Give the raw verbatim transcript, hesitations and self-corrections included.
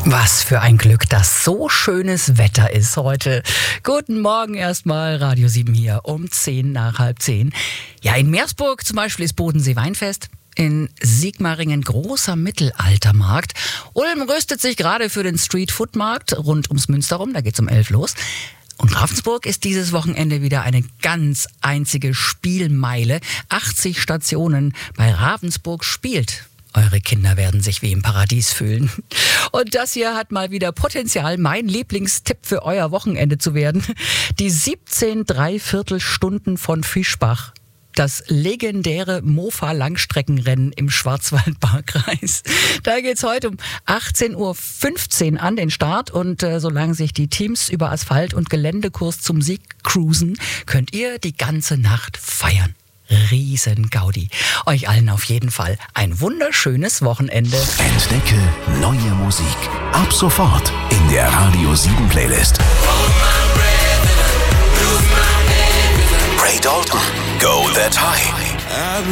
Was für ein Glück, dass so schönes Wetter ist heute. Guten Morgen erstmal, Radio sieben hier um zehn nach halb zehn. Ja, in Meersburg zum Beispiel ist Bodensee-Weinfest. In Sigmaringen großer Mittelaltermarkt. Ulm rüstet sich gerade für den Street-Food-Markt rund ums Münster rum. Da geht's um elf los. Und Ravensburg ist dieses Wochenende wieder eine ganz einzige Spielmeile. achtzig Stationen bei Ravensburg spielt. Eure Kinder werden sich wie im Paradies fühlen. Und das hier hat mal wieder Potenzial, mein Lieblingstipp für euer Wochenende zu werden. Die siebzehn Dreiviertelstunden von Fischbach. Das legendäre Mofa-Langstreckenrennen im Schwarzwaldbarkreis. Da geht's heute um achtzehn Uhr fünfzehn an den Start und äh, solange sich die Teams über Asphalt und Geländekurs zum Sieg cruisen, könnt ihr die ganze Nacht feiern. Riesen Gaudi. Euch allen auf jeden Fall ein wunderschönes Wochenende. Entdecke neue Musik. Ab sofort in der Radio sieben Playlist. Ray Dalton, Go That High.